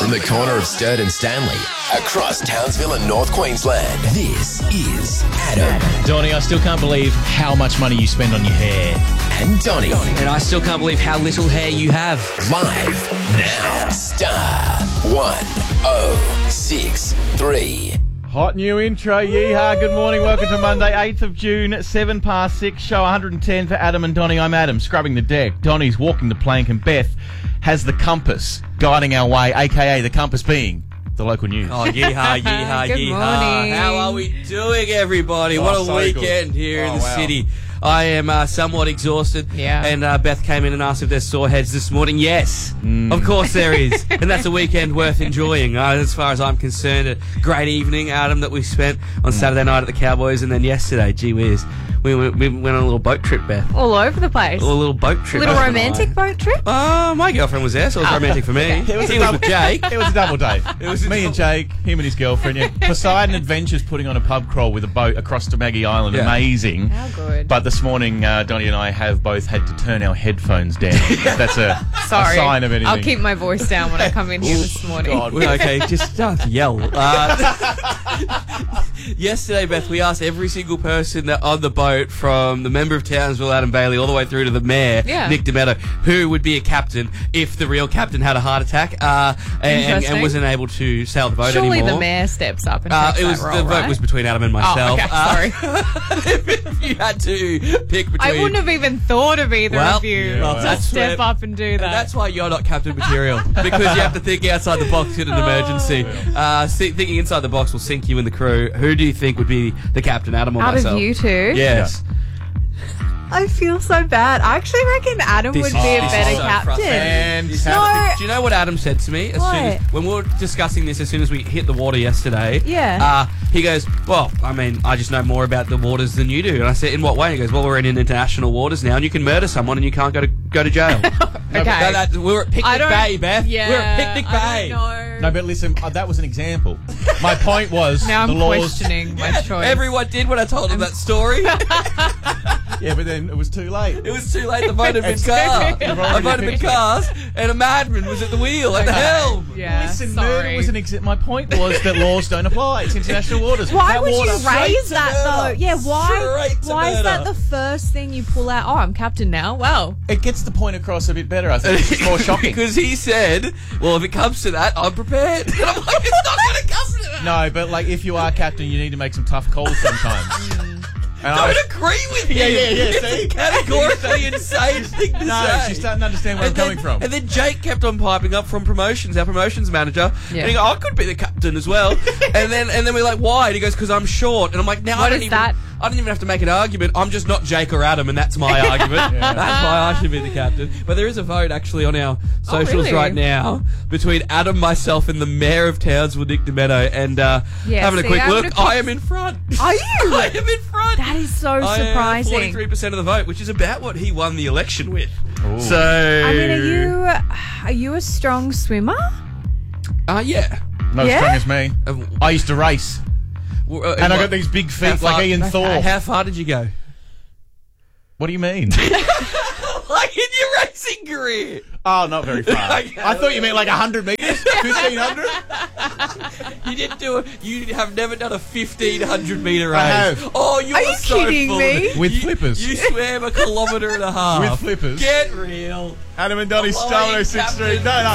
From the corner of Sturt and Stanley, across Townsville and North Queensland, this is Adam. Donnie, I still can't believe how much money you spend on your hair. And Donnie. And I still can't believe how little hair you have. Live now. Star 1063. Hot new intro, yeehaw, good morning, welcome to Monday, 8th of June, 7 past 6, show 110 for Adam and Donnie. I'm Adam, scrubbing the deck, Donnie's walking the plank, and Beth has the compass guiding our way, aka the compass being the local news. Oh, yeehaw, yeehaw, Good yeehaw. morning. How are we doing, everybody? What a so weekend good. here in the Wow. city. I am somewhat exhausted. Yeah. And Beth came in and asked if there's sore heads this morning. Yes, of course there is. And that's a weekend worth enjoying. As far as I'm concerned, a great evening, Adam, that we spent on Saturday night at the Cowboys. And then yesterday, gee whiz, we went on a little boat trip, Beth. All over the place. A little boat trip. Little romantic boat trip? My girlfriend was there, so it was romantic for me. He was with Jake. It was a double date. It was a me and Jake, him and his girlfriend. Yeah. Poseidon Adventures putting on a pub crawl with a boat across to Maggie Island. Yeah. Amazing. How good. But this morning, Donnie and I have both had to turn our headphones down. That's a sign of anything. I'll keep my voice down when I come in here this morning. God. Okay, just don't have to yell. Yesterday, Beth, we asked every single person that on the boat, from the member of Townsville, Adam Bailey, all the way through to the mayor, Yeah. Nick Demetto, who would be a captain if the real captain had a heart attack and Interesting. wasn't able to sail the boat Surely anymore. the mayor steps up and takes it was that the role, vote right? was between Adam and myself. Oh, okay, sorry. If you had to pick between, I wouldn't have even thought of either Well, of you yeah, well, to that's step where- up and do that. And that's why you're not captain material, because you have to think outside the box in an emergency. Thinking inside the box will sink you in the crew. Who do you think would be the captain, Adam or Out myself? of you two? Yes. I feel so bad. I actually reckon Adam would be a better so captain. frustrating. No. Do you know what Adam said to me? When we were discussing this, as soon as we hit the water yesterday, Yeah. he goes, well, I mean, I just know more about the waters than you do. And I said, in what way? He goes, well, we're in international waters now, and you can murder someone and you can't go to jail. Okay. We were at Picnic Bay, Beth. Yeah, we were at Picnic Bay. I don't know. No, but listen, that was an example. My point was Now the I'm laws. questioning my choice. Everyone did when I told them that story. Yeah, but then it was too late. It was too late. The boat had been cast. The boat had been cast, and a madman was at the wheel, at the helm. Yeah, Listen, murder sorry. was an my point was that laws don't apply. It's international waters. Why That would water, you raise to that murder. though? Yeah, why? Straight to Why is that murder. the first thing you pull out? Oh, I'm captain now. Well, It gets the point across a bit better, I think. It's more shocking. Because he said, well, if it comes to that, I'm prepared. And I'm like, it's not going to come to that. No, but like if you are captain, you need to make some tough calls sometimes. And I don't agree with him. Yeah, It's see? a categorically insane thing to No, say. she's starting to understand where I'm coming from. And then Jake kept on piping up from promotions, our promotions manager. Yeah. And he goes, I could be the captain as well. and then we're like, why? And he goes, because I'm short. And I'm like, now What I is that? don't even have to make an argument. I'm just not Jake or Adam, and that's my argument. That's why I should be the captain. But there is a vote actually on our socials really? right now between Adam, myself, and the mayor of Townsville, Nick Demetto. And having a see, quick I look, would've I am in front. Are you? I am in front. That is so I am surprising. 43% of the vote, which is about what he won the election with. Ooh. So, I mean, are you a strong swimmer? yeah. Not Yeah? as strong as me. I used to race. And I got these big feet like Ian Thorpe. How far did you go? What do you mean? Like in your racing career. Oh, not very far. Okay. I thought you meant like 100 metres? 1,500? You didn't do it. You have never done a 1,500 metre race. I have. Oh, you Are are you so kidding full me? of it. With You- flippers. You swam 1.5 kilometres. With flippers. Get real. Adam and Donnie, Flying Star 1063. captain. No,